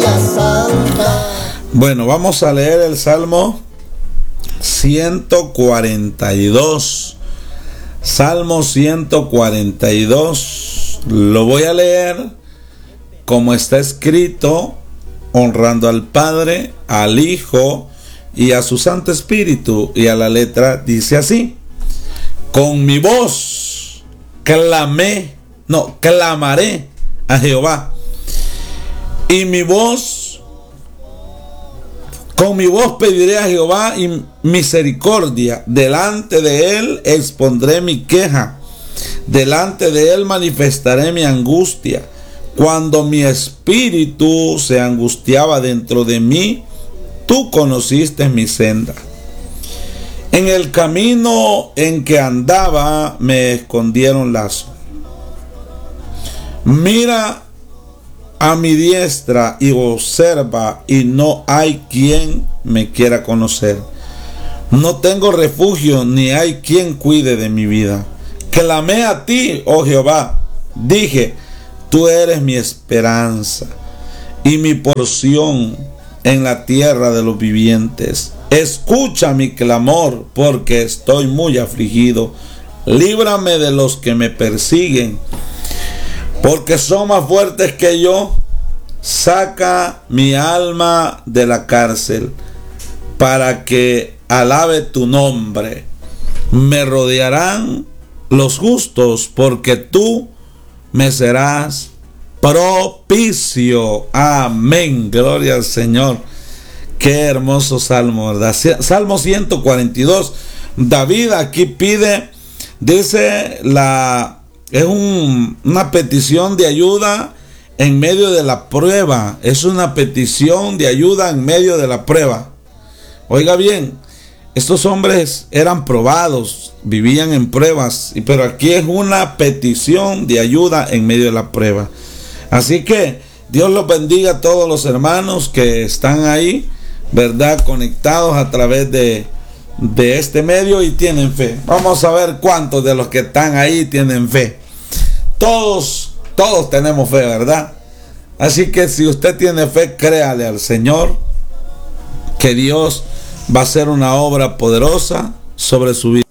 gloria santa. Bueno, vamos a leer el Salmo 142. Salmo 142. Lo voy a leer como está escrito, honrando al Padre, al Hijo y a su Santo Espíritu. Y a la letra dice así: con mi voz clamaré a Jehová, y con mi voz pediré a Jehová y misericordia. Delante de él expondré mi queja, delante de él manifestaré mi angustia. Cuando mi espíritu se angustiaba dentro de mí, tú conociste mi senda. En el camino en que andaba me escondieron lazo. Mira a mi diestra y observa, y no hay quien me quiera conocer. No tengo refugio, ni hay quien cuide de mi vida. Clamé a ti, oh Jehová, dije: tú eres mi esperanza y mi porción en la tierra de los vivientes. Escucha mi clamor, porque estoy muy afligido. Líbrame de los que me persiguen, porque son más fuertes que yo. Saca mi alma de la cárcel, para que alabe tu nombre. Me rodearán los justos, porque tú me serás propicio. Amén. Gloria al Señor. Qué hermoso salmo, ¿verdad? Salmo 142. David aquí pide, dice, es una petición de ayuda en medio de la prueba. Es una petición de ayuda en medio de la prueba. Oiga bien, estos hombres eran probados, vivían en pruebas, pero aquí es una petición de ayuda en medio de la prueba. Así que Dios los bendiga a todos los hermanos que están ahí, ¿verdad?, conectados a través de este medio y tienen fe. Vamos a ver cuántos de los que están ahí tienen fe. Todos tenemos fe, ¿verdad? Así que si usted tiene fe, créale al Señor que Dios va a hacer una obra poderosa sobre su vida.